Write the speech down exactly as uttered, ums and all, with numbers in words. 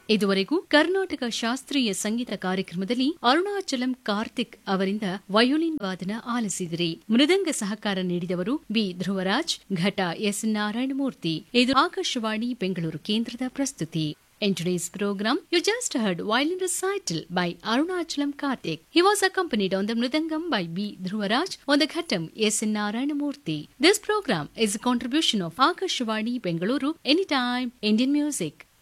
ಇದುವರೆಗೂ ಕರ್ನಾಟಕ ಶಾಸ್ತ್ರೀಯ ಸಂಗೀತ ಕಾರ್ಯಕ್ರಮದಲ್ಲಿ ಅರುಣಾಚಲಂ ಕಾರ್ತಿಕ್ ಅವರಿಂದ ವಯೋಲಿನ್ ವಾದನ ಆಲಿಸಿದಿರಿ. ಮೃದಂಗ ಸಹಕಾರ ನೀಡಿದವರು ಬಿ ಧ್ರುವರಾಜ್, ಘಟ ಎಸ್ ನಾರಾಯಣಮೂರ್ತಿ. ಇದು ಆಕಾಶವಾಣಿ ಬೆಂಗಳೂರು ಕೇಂದ್ರದ ಪ್ರಸ್ತುತಿ. In today's program, you just heard violin recital by Arunachalam Karthik. He was accompanied on the mridangam by B. Dhruvaraj, on the ghatam S. Narayanamurthy. This program is a contribution of Akashvani Bengaluru, Anytime Indian Music.